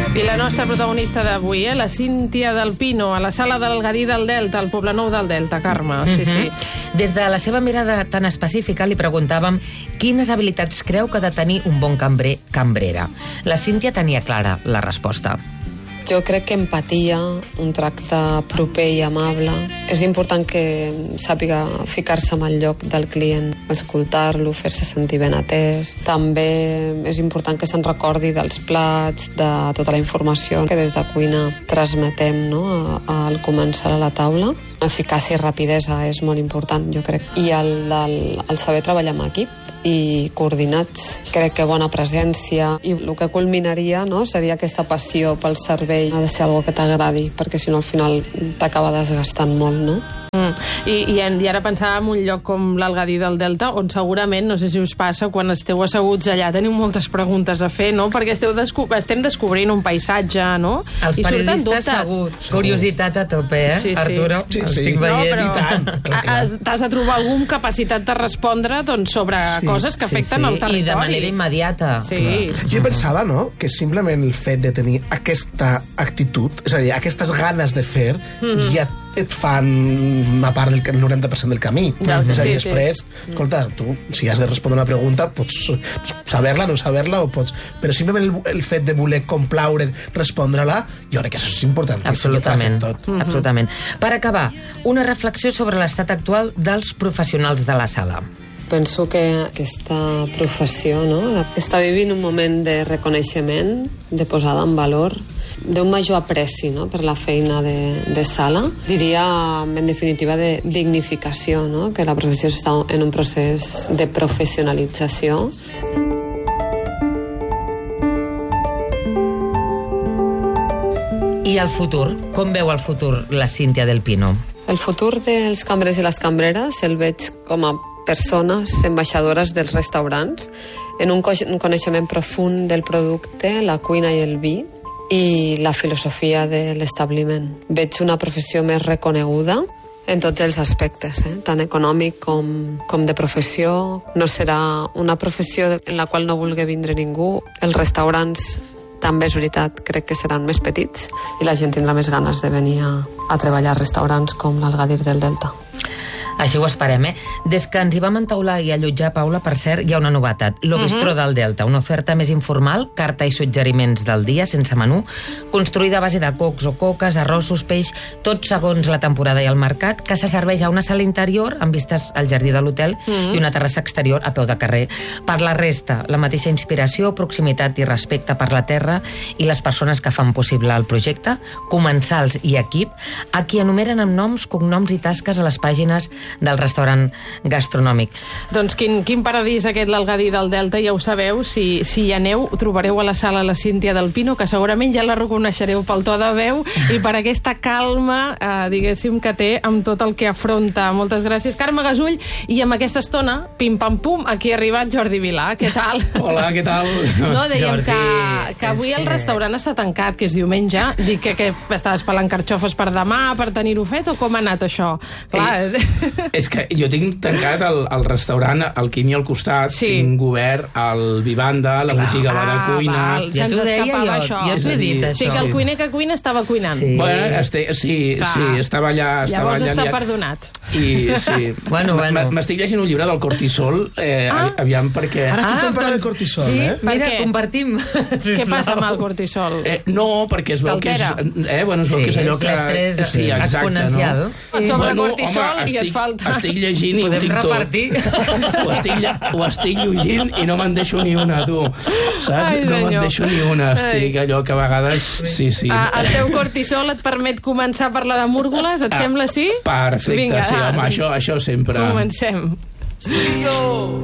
I la nostra protagonista d'avui, la Cíntia del Pino, a la sala del Gadí del Delta, al Poblenou del Delta, Carme. Sí, sí. Des de la seva mirada tan específica li preguntàvem quines habilitats creu que ha de tenir un bon cambrer, cambrera. La Cíntia tenia clara la resposta. Jo crec que empatia, un tracte proper i amable. És important que sàpiga ficar-se en el lloc del client, escoltar-lo, fer-se sentir ben atès. També és important que se'n recordi dels plats, de tota la informació que des de cuina transmetem, no?, al començar a la taula. Eficàcia i rapidesa és molt important, jo crec. I el saber treballar amb equip i coordinats. Crec que bona presència i el que culminaria, no?, seria aquesta passió pel servei. Ha de ser algo que t'agradi, perquè si no al final t'acaba desgastant molt, no? I ara pensàvem en un lloc com l'Algadí del Delta, on segurament, no sé si us passa, quan esteu asseguts allà teniu moltes preguntes a fer, no? Perquè estem descobrint un paisatge, no? Els periodistes asseguts. Curiositat a tope, Sí, sí. Arturo? Sí. Estic veient. I tant. Clar. T'has de trobar algun capacitat de respondre, doncs, sobre coses que afecten el territori. I de manera immediata. Sí. Jo pensava, no?, que simplement el fet de tenir aquesta actitud, és a dir, aquestes ganes de fer, ja et fan una part del 90% del camí. És a dir, després, escolta, tu, si has de respondre una pregunta, pots saber-la, no saber-la, o pots... Però simplement el fet de voler complaure, respondre-la, jo crec que això és important. Absolutament. Absolutament. Per acabar, una reflexió sobre l'estat actual dels professionals de la sala. Penso que aquesta professió, no?, està vivint un moment de reconeixement, de posada en valor, d'un major apreci, no?, per la feina de sala. Diria, en definitiva, de dignificació, no?, que la professió està en un procés de professionalització. I el futur? Com veu el futur la Cíntia del Pino? El futur dels cambrers i les cambreres el veig com a persones ambaixadores dels restaurants en un coneixement profund del producte, la cuina i el vi, i la filosofia de l'establiment. Veig una professió més reconeguda en tots els aspectes, tant econòmic com de professió. No serà una professió en la qual no vulgui vindre ningú. Els restaurants, també és veritat, crec que seran més petits i la gent tindrà més ganes de venir a treballar a restaurants com l'Algadí del Delta. Així ho esperem, Des que ens hi vam entaular i allotjar, Paula, per cert, hi ha una novetat. Lo Bistró del Delta, una oferta més informal, carta i suggeriments del dia, sense menú, construïda a base de cocs o coques, arrossos, peix, tot segons la temporada i el mercat, que se serveix a una sala interior amb vistes al jardí de l'hotel i una terrassa exterior a peu de carrer. Per la resta, la mateixa inspiració, proximitat i respecte per la terra i les persones que fan possible el projecte, comensals i equip, a qui enumeren amb noms, cognoms i tasques a les pàgines del restaurant gastronòmic. Doncs quin paradís aquest l'Algadí del Delta, ja ho sabeu. Si hi aneu, trobareu a la sala la Cíntia del Pino, que segurament ja la reconeixereu pel to de veu i per aquesta calma, diguéssim, que té amb tot el que afronta. Moltes gràcies, Carme Gasull. I amb aquesta estona, pim-pam-pum, aquí ha arribat Jordi Vilà. Què tal? Hola, què tal? No, dèiem Jordi, que avui el restaurant està tancat, que és diumenge. Dic que estaves pelant carxofes per demà, per tenir-ho fet, o com ha anat això? Clar. És que jo tinc tancat el restaurant, el Quimi al costat, tinc obert el Vivanda, la botiga de cuina... Ja t'ho deia jo, jo t'ho he dit, això. Sí, que el cuiner que cuina estava cuinant. Bueno, sí, estava allà... Llavors està perdonat. Sí. Bueno. M'estic llegint un llibre del cortisol, aviam perquè... Ara tothom parla del cortisol, Sí, mira, compartim. Què passa amb el cortisol? No, perquè es veu que és... Bueno, es veu que és allò que... l'estrès exponencial. Et sobra cortisol i et falta. Estic llegint i ho tinc tot. Ho estic llegint i no me'n deixo ni una, tu. Saps? No me'n deixo ni una. Estic allò que a vegades... Sí. El teu cortisol et permet començar a parlar de múrgoles, et sembla, sí? Perfecte, sí, home, això sempre. Comencem.